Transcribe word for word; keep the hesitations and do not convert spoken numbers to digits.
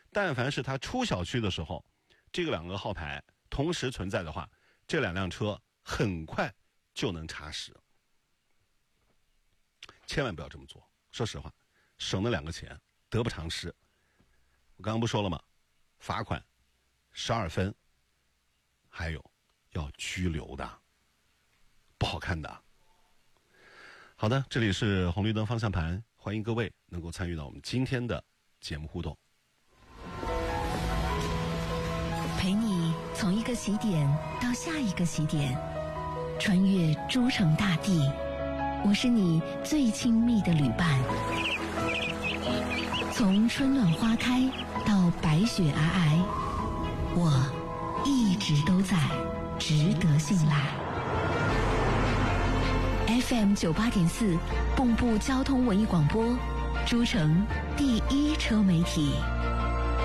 但凡是他出小区的时候，这个两个号牌同时存在的话，这两辆车很快就能查实。千万不要这么做，说实话，省那两个钱得不偿失。我刚刚不说了吗？罚款十二分，还有要拘留的，不好看的。好的，这里是红绿灯方向盘，欢迎各位能够参与到我们今天的节目互动， 陪你从一个起点到下一个起点，穿越诸城大地，我是你最亲密的旅伴。从春暖花开到白雪皑皑，我一直都在，值得信赖。F M 九八点四，蚌埠交通文艺广播，诸城第一车媒体。